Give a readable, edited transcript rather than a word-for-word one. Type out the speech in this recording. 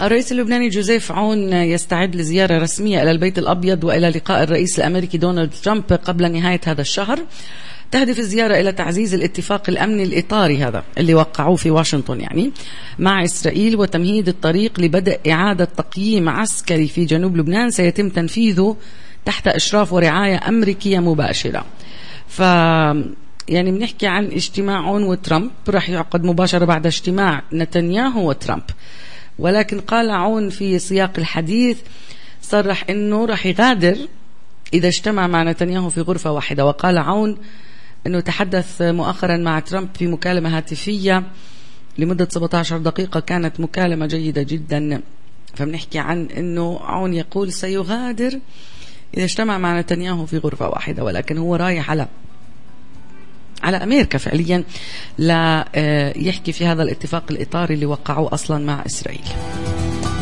الرئيس اللبناني جوزيف عون يستعد لزيارة رسمية إلى البيت الأبيض وإلى لقاء الرئيس الأمريكي دونالد ترامب قبل نهاية هذا الشهر. تهدف الزيارة إلى تعزيز الاتفاق الأمني الإطاري هذا اللي وقعوه في واشنطن يعني مع إسرائيل، وتمهيد الطريق لبدء إعادة تقييم عسكري في جنوب لبنان سيتم تنفيذه تحت إشراف ورعاية أمريكية مباشرة. يعني بنحكي عن اجتماع عون وترامب راح يعقد مباشرة بعد اجتماع نتنياهو وترامب، ولكن قال عون في سياق الحديث صرح انه راح يغادر اذا اجتمع مع نتنياهو في غرفة واحدة. وقال عون انه تحدث مؤخرا مع ترامب في مكالمة هاتفية لمدة 17 دقيقة، كانت مكالمة جيدة جدا. فبنحكي عن انه عون يقول سيغادر اذا اجتمع مع نتنياهو في غرفة واحدة، ولكن هو رايح على أمريكا فعليا لا يحكي في هذا الاتفاق الإطاري اللي وقعوه أصلا مع إسرائيل.